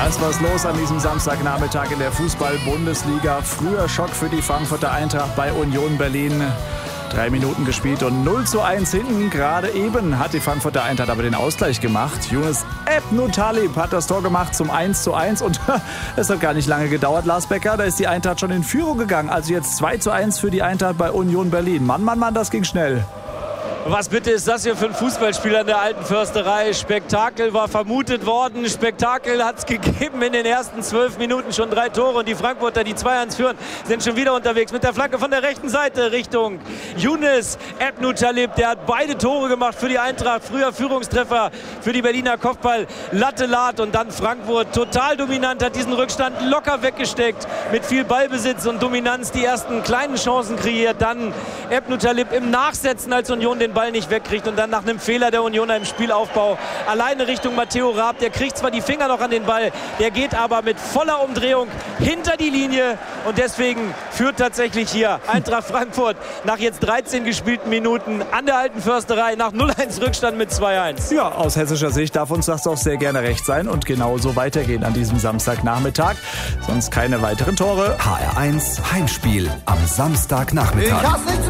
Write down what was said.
Da ist was los an diesem Samstagnachmittag in der Fußball-Bundesliga. Früher Schock für die Frankfurter Eintracht bei Union Berlin. 3 Minuten gespielt und 0:1 hinten. Gerade eben hat die Frankfurter Eintracht aber den Ausgleich gemacht. Yunus Ebnu-Taleb hat das Tor gemacht zum 1:1 und es hat gar nicht lange gedauert, Lars Becker. Da ist die Eintracht schon in Führung gegangen. Also jetzt 2:1 für die Eintracht bei Union Berlin. Mann, das ging schnell. Was bitte ist das hier für ein Fußballspieler in der alten Försterei? Spektakel war vermutet worden. Spektakel hat es gegeben in den ersten 12 Minuten. Schon 3 Tore und die Frankfurter, die 2:1 führen, sind schon wieder unterwegs mit der Flanke von der rechten Seite Richtung Yunus Ebnu-Taleb. Der hat beide Tore gemacht für die Eintracht. Früher Führungstreffer für die Berliner Kopfball. Latte Lat und dann Frankfurt total dominant, hat diesen Rückstand locker weggesteckt. Mit viel Ballbesitz und Dominanz die ersten kleinen Chancen kreiert. Dann Ebnu-Taleb im Nachsetzen, als Union den Ball nicht wegkriegt und dann nach einem Fehler der Unioner im Spielaufbau alleine Richtung Matteo Raab. Der kriegt zwar die Finger noch an den Ball, der geht aber mit voller Umdrehung hinter die Linie und deswegen führt tatsächlich hier Eintracht Frankfurt nach jetzt 13 gespielten Minuten an der alten Försterei nach 0:1 Rückstand mit 2:1. Ja, aus hessischer Sicht darf uns das auch sehr gerne recht sein und genauso weitergehen an diesem Samstagnachmittag. Sonst keine weiteren Tore. HR1 Heimspiel am Samstagnachmittag.